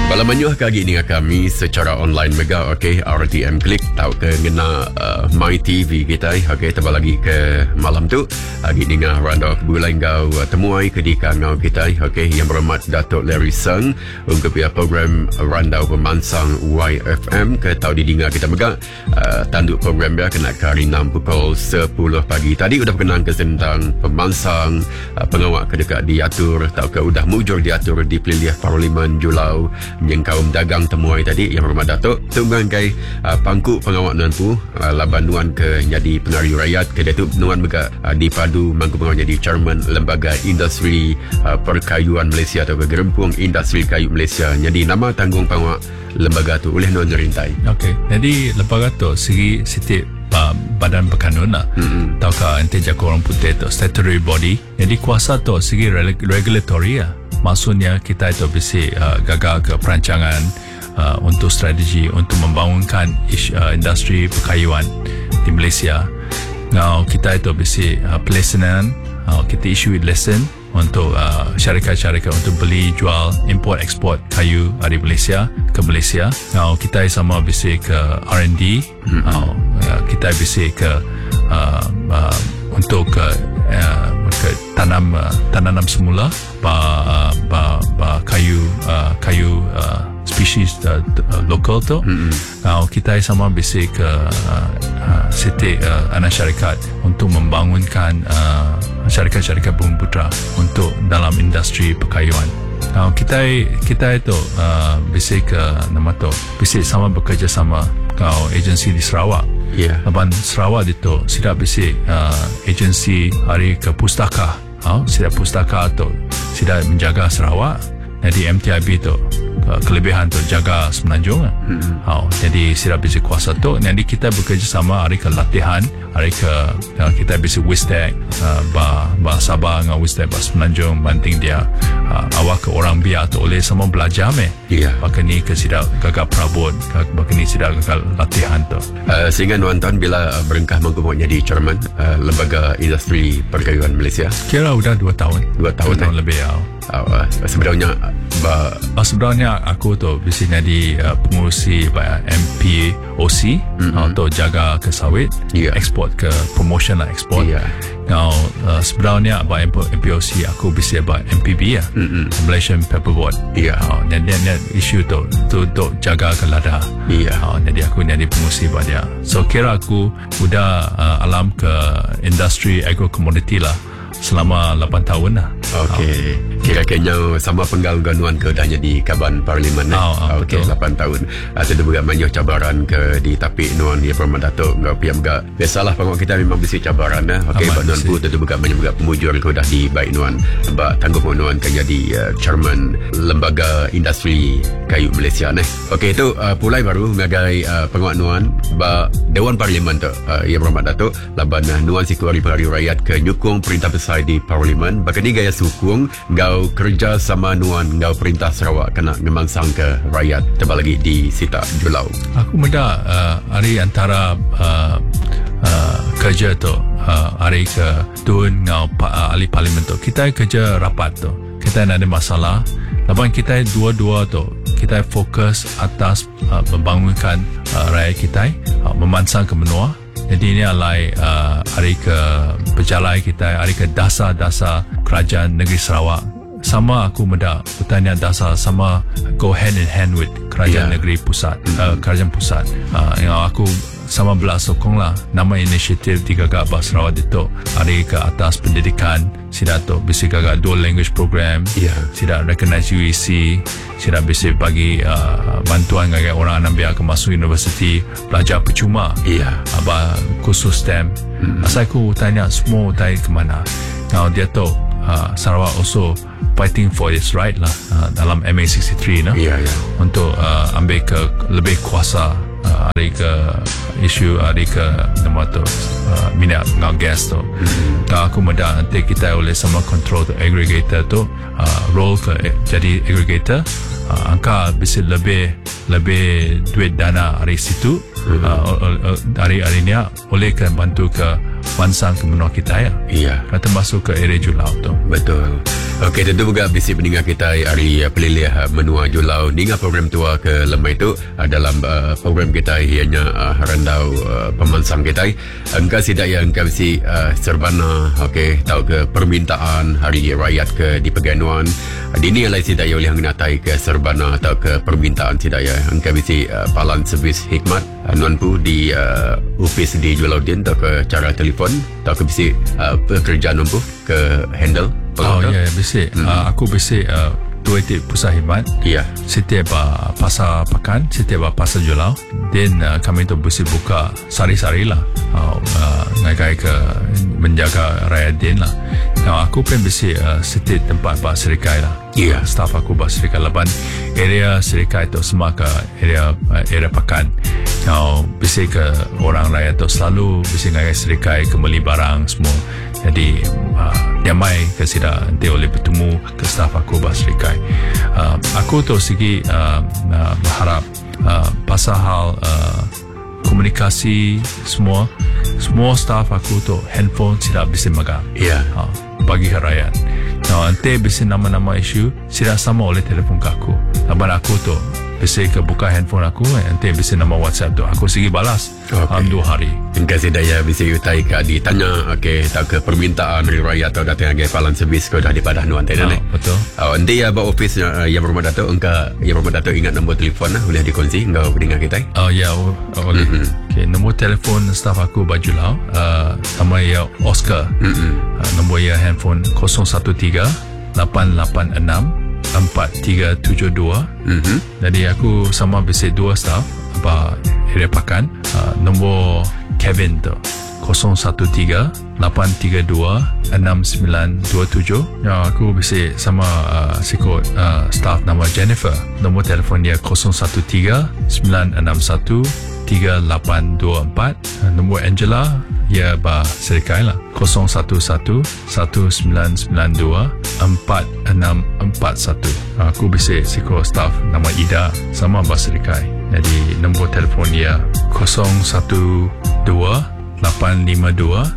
Balamanyo kagi ni kami secara online mega RTM Klik tahu ke ngena My TV kita tebal lagi ke malam tu lagi ni randa bulan kau temuai ke di kangau kita yang berhormat Datuk Larry Seng untuk program randa pemansang YFM ke tahu didengar kita mega tanduk program dia kena kari 6 pukul 10 pagi tadi udah berkenaan ke tentang pemansang pengawak ke dekat diatur tahu ke udah mujur diatur di Peliliah Parlimen Julau yang kaum dagang temuai tadi yang berhormat Datuk tunggang kai pangku pengawak nuan pu laban nuan ke jadi penari rakyat ke dia tu nuan mega dipadu mangku pengawak jadi chairman lembaga industri perkayuan Malaysia atau gerempung industri kayu Malaysia jadi nama tanggung pengawak lembaga tu oleh nuan jerintai. Okey, jadi lembaga tu segi setiap badan berkanun lah tau ka ente jaga orang putih tu statutory body jadi kuasa tu segi regulatory lah maksudnya kita itu bisa gagal ke perancangan untuk strategi untuk membangunkan industri perkayuan di Malaysia. Kita itu bisa pelaksanaan kita issue lesson untuk syarikat-syarikat untuk beli, jual, import, ekspor kayu dari Malaysia ke Malaysia. Kita sama bisa ke R&D, kita bisa ke untuk tanam semula kayu spesies lokal tu. Kita sama bisa ke setiap anak syarikat untuk membangunkan syarikat-syarikat bumiputera untuk dalam industri perkayuan. Kita itu bisa ke nama tu bisa sama bekerjasama agensi di Sarawak. Laban Sarawak itu sudah bisa agensi hari ke pustaka. Sudah pustaka tu sudah menjaga Sarawak. Jadi MTIB tu kelebihan tu jaga Semenanjung. Jadi sudah bisa kuasa tu. Jadi kita bekerjasama hari ke latihan, hari ke kita bisa Wistek bah Sabah dengan Wistek bah Semenanjung banting dia awak ke orang biar tu oleh sama belajar Bahkan ni ke sidak gagap perabot, bahkan ni sidak gagal latihan tu. Sehingga nuan-tuan bila berengkah mampu jadi chairman lembaga industri perkayuan Malaysia. Kira udah 2 tahun. 2 tahun lebih sebenarnya aku tu bisa jadi pengurusi MPOC untuk jaga ke sawit, ekspor ke promotion lah ekspor. Sebenarnya MPOC aku bisa MPB Malaysian Paperboard. Dan isu tu untuk jaga ke lada. Jadi aku jadi pengurusi dia. So kira aku udah alam ke industri agro-commodity lah selama 8 tahun lah. Okey. Kira-kira sama penggal ganuan ke dahnya di Kaban Parlimen. Okey, 8 tahun. Ada juga banyak cabaran ke di tapi nuan dia berhormat Datuk ngau piam ga. Biasalah pengawak kita memang bisi cabaran Okey, nuan pun tentu juga banyak pemujur ke dah di baik nuan. Ba tanggung nuan kan jadi chairman lembaga industri kayu Malaysia Okey, itu pulai baru ngagai pengawak nuan ba Dewan Parlimen tu. Ia berhormat Datuk laban nuan sikuari pengaruh rakyat ke nyukung perintah besar di Parlimen. Bahkan ni gaya sukung ngau kerja sama nuan ngau perintah Sarawak kena ngemangsang ke rakyat tebal lagi di Sita Julau. Aku muda hari antara kerja tu hari ke Tun ngau ahli parlimen tu kita kerja rapat tu kita ada masalah laban kita dua-dua tu kita fokus atas membangunkan rakyat kita memansang ke menua. Jadi ini adalah hari ke berjalan kita hari ke dasar-dasar kerajaan negeri Sarawak. Sama aku muda bertanya dasar sama go hand in hand with kerajaan negeri pusat, kerajaan pusat. Yang aku sama belah sokong lah nama inisiatif di Gagak Bah Sarawak itu hari ke atas pendidikan sida tu bisa gagak dual language program, sida recognize UEC, sida bisa bagi bantuan gagak orang anak biar ke masuk universiti belajar percuma. Abah khusus STEM. Asal aku tanya semua tanya ke mana. Kalau dia tu Sarawak also fighting for its right lah dalam MA63 untuk ambil ke lebih kuasa hari ke isu hari ke nama tu minyak ngau gas tu. Aku muda nanti kita oleh sama control tu aggregator tu role ke jadi aggregator angka bisa lebih duit dana dari situ hari ni oleh kan bantu ke mansang ke menua kita kata masuk ke area Julau tu. Betul. Okey, tentu juga bisi pendengar kita hari pelilih menua julau ninga program tua ke lemai tu dalam program kita ianya randau pemansang kita engkau sidak yang engkau bisi serbana okey tahu ke permintaan hari rakyat ke di Peganuan dini alai sidak ya oleh ngnatai ke serbana atau ke permintaan sidak ya engkau bisi palan servis hikmat nonpu di office di Julau Din atau ke cara telefon atau ke bisi pekerjaan nonpu ke handle. Oh ya, bisik. Aku bisik dua tip pusat khidmat. Ya. Setiap pasar pekan, setiap pasar julau. Dan kami tu bisik buka sari-sari lah. Ngagai ke menjaga rakyat din lah. Aku pun bisik setiap tempat bak serikai lah. Ya. Staff aku bak serikai laban area serikai tu semua ke area pekan. Bisik ke orang rakyat tu selalu bisik ngagai serikai kembali barang semua. Jadi nyamai ke sida nanti oleh bertemu ke staff aku basrikai. Aku tu segi berharap pasal hal komunikasi semua staff aku tu handphone sida bisa megang. Ya. Bagi ke rakyat. Nanti bisa nama-nama isu sida sama oleh telefon ke aku. Laban aku tu bisa ke buka handphone aku nanti bisa nama WhatsApp tu aku segi balas. Okay. 2 hari. Engkau sedaya bisa utai ka ditanya tak ke permintaan dari rakyat atau datang agai palan servis kau dah di padah nuan tadi. Betul. Nanti ya ba office yang Rumah Datuk engkau yang Rumah Datuk ingat nombor telefon boleh dikongsi engkau pendengar kita. Ya boleh. Okay, nombor telefon staff aku Bajulau nama ya Oscar. Nombor ya handphone 013 886 4372. Jadi aku sama bisik 2 staff apa area pakan. Nombor Kevin tu 013 832 6927. Aku bisik sama sikut staff nama Jennifer. Nombor telefon dia 013 961 3824. Nombor Angela ya ba serikai lah 011 1992 4641. Aku bisik sikut staff nama Ida sama ba serikai. Jadi nombor telefon dia 012 852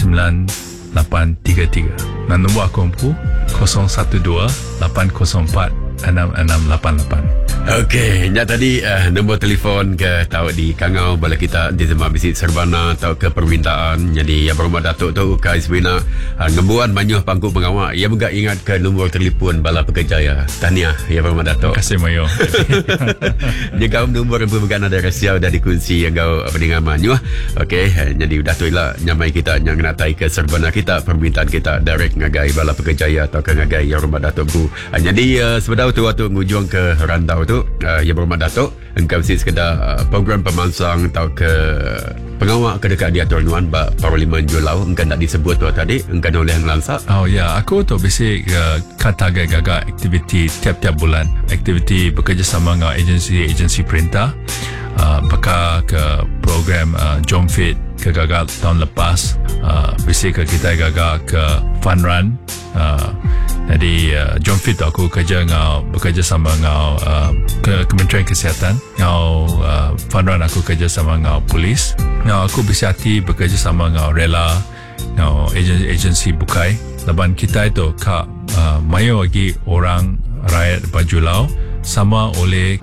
9833. Dan nombor aku 012 804 6688. Okey, nyak tadi nombor telefon ke tahu di Kangau bala kita di Zema Bisit Serbana tahu ke permintaan. Jadi yang Rumah Datuk tu Kais Bina ngembuan banyak pangku pengawak. Ia juga ingat ke nombor telefon bala pekerja ya. Tahniah ya Rumah Datuk. Terima kasih Mayo. Dia kau nombor yang bukan ada rahsia dah dikunci yang kau pendengar manyu. Okey, jadi udah tu lah nyamai kita yang ngatai ke Serbana kita permintaan kita direct ngagai bala pekerja ya atau ke ngagai yang Rumah Datuk bu. Jadi sebenarnya tu waktu ngujung ke rantau tu yang Rumah Datuk engkau mesti sekedar program pemansang atau ke pengawak ke dekat di Atur Nuan Parlimen Julau engkau tak disebut tu tadi engkau oleh ngelansak. Oh ya, aku tu basic kata gagak aktiviti tiap-tiap bulan, aktiviti bekerjasama dengan agensi perintah, pakar ke program Jom Fit ke gagak tahun lepas, basic ke kita gagak ke fun run. Jadi John Fit aku bekerjasama dengan Kementerian Kesihatan, dengan fun run aku kerjasama dengan polis. Aku bersiati bekerjasama dengan Rela, dengan agensi Bukai. Laban kita itu mayo lagi orang rakyat Bajulau sama oleh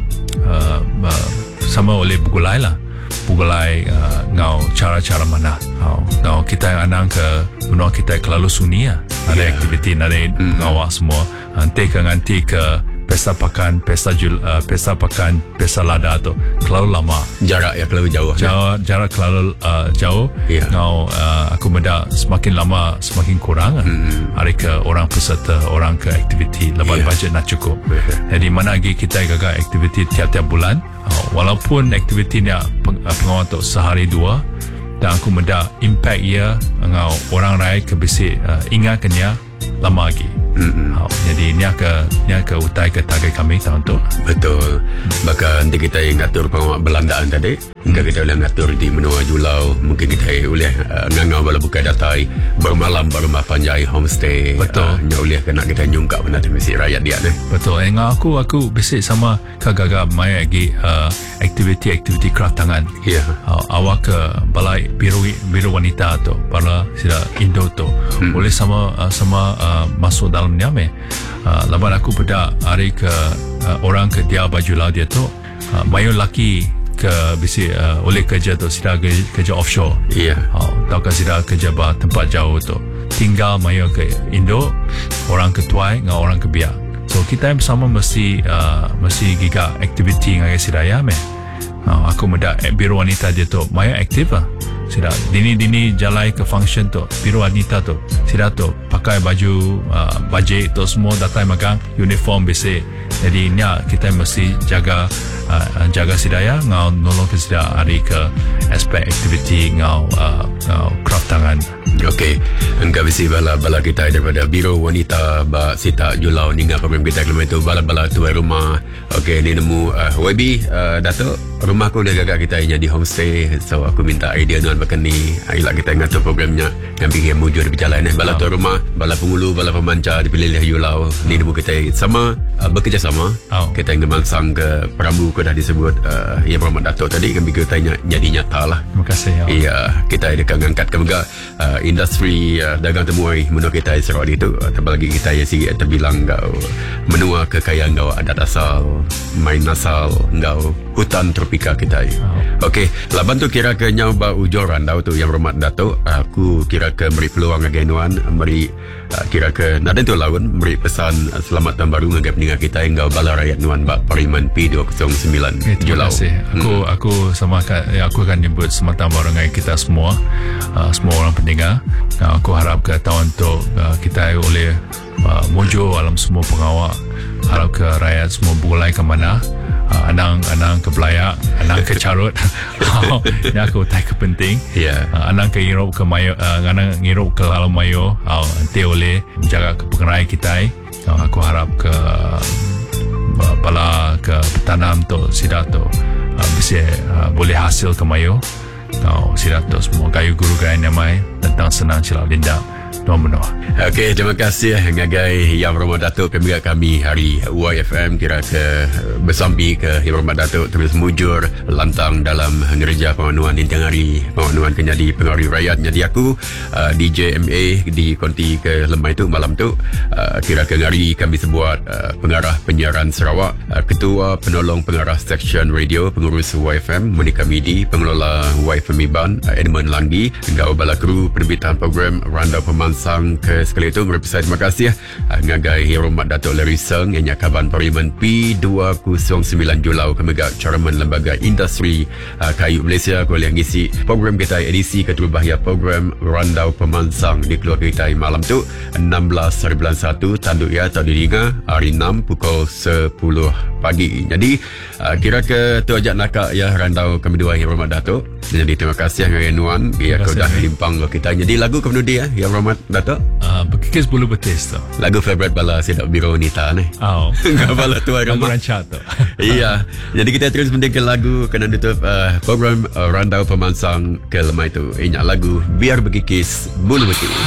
bergulai lah. Bergulai ngau cara-cara mana ngau kita yang anang ke benua kita kelalu sunyi lah. Ada aktiviti ada ngawak semua nanti ke pesta pakan pesta pakan pesta lada tu kelalu lama jarak ya kelalu jauh jarak kelalu jauh. Ngau aku meda semakin lama semakin kurang hari ke orang peserta orang ke aktiviti lepas budget nak cukup. Jadi mana lagi kita gagal aktiviti tiap-tiap bulan walaupun aktiviti ni pengawal tu sehari 2 dan aku meda impact ia ngau orang rakyat ke bisi ingatkannya lama lagi. Jadi ni ke utai ke target kami tahun tu. Betul. Maka nanti kita yang atur pengawak belandaan tadi Enggak kita boleh ngatur di menua julau. Mungkin kita boleh ngangau bala buka datai bermalam berumah panjai homestay. Betul. Nya boleh kena kita nyungkap benda tu mesti rakyat dia ni. Betul. Aku bisik sama kagak mai lagi aktiviti craft tangan. Ya. Awak ke balai biru wanita tu, bala sila Indo tu. Boleh sama masuk dalam ni ame. Laban aku pada hari ke orang ke dia baju lah dia tu mayu laki ke bisi oleh kerja tu sila kerja offshore. Iya. Tau ke sila kerja ba tempat jauh tu. Tinggal mayu ke Indo, orang ke Tuai dengan orang ke Biak. So kita yang bersama mesti giga aktiviti dengan sila ya me. Aku muda biru wanita dia tu mayu aktif lah. Sila dini jalai ke function tu biru wanita tu sila tu pakai baju bajik tu semua datang magang uniform basic. Jadi ni kita mesti jaga sidaya ngau nolong ke sida hari ke aspek aktiviti ngau craft tangan. Okey, engkau bisi bala kita daripada biru wanita ba sita julau ninga program kita kelima itu bala tuai rumah. Okey, ni nemu YB Datuk rumah aku dah gagak kita jadi homestay. So aku minta idea tuan bahkan ni ayolah kita ngatur programnya yang fikir mujur berjalan bala tuai rumah, bala pengulu, bala pemancar dipilih julau. Ni nemu kita sama bekerjasama. Kita ngemangsang ke Prabu ko dah disebut ya Muhammad Datuk tadi kan kita tanya jadi nyata lah. Terima kasih. Iya, kita akan angkat ke industri dagang temuai menua kita Sarawak itu terbagi kita yang sikit terbilang kau menua kekayaan kau adat asal main asal kau hutan tropika kita. Okey, laban tu kira ke nyau ba ujoran dah tu yang Muhammad Datuk aku kira ke beri peluang aganuan beri kira ke nada tu lawan beri pesan selamat tahun baru ngagap ninga kita yang kau bala rakyat nuan ba Parlimen P209 Julau. Terima kasih. Aku aku akan nyebut selamat tahun baru dengan kita semua orang pendengar. Aku harap ke tahun tu kita oleh mujur alam semua pengawal, harap ke rakyat semua bulai ke mana, anang ke Belayak, anang ke Carut. Ini aku tak penting. Anang ke Europe ke Mayo, anang Europe ke Lalu Mayo, nanti oleh menjaga ke pengerai kita. Aku harap ke bala ke petanam tu sida tu bisa boleh hasil ke Mayo. Sida tu semua kayu guru gaya namai tentang senang Cilau Linda Tuan Benua. Okey, terima kasih ngagai Yang Muhammad Datuk pemilik kami hari YFM kira ke bersambi ke Yang Muhammad Datuk terus mujur lantang dalam ngerja penganuan intang hari penganuan kenyadi pengaruh rakyat. Jadi aku DJ MA di konti ke lemah itu malam tu kira ke hari kami sebuat pengarah penyiaran Sarawak, ketua penolong pengarah seksyen radio pengurus YFM Monika Midi, pengelola YFM Iban Edmund Langgi, gau bala kru penerbitan program Randau Pemansang ke sekali itu berpesan terima kasih ngagai Hormat Datuk Larry Seng yang kaban Parlimen P209 Julau kemegak Chairman Lembaga Industri Kayu Malaysia boleh ngisi program kita edisi keterubahaya program Randau Pemansang di keluarga kita malam tu 16/1 tanduk ya tahun diringa hari 6 pukul 10 pagi. Jadi kira ke tu ajak nakak ya Randau kami dua Hormat Datuk. Jadi terima kasih ngagai Nuan biar kau dah limpang kita. Jadi lagu kemenudi ya Hormat Datuk. Berkikis bulu betis tu. Lagu favorite bala Sidak Biru Nita ni. Enggak bala tuai rumah. Lagu rancak tu. Iya. Jadi kita terus pentingkan lagu kena tutup program Randau Pemansang ke lemah itu. Ingat lagu Biar Berkikis Bulu Betis.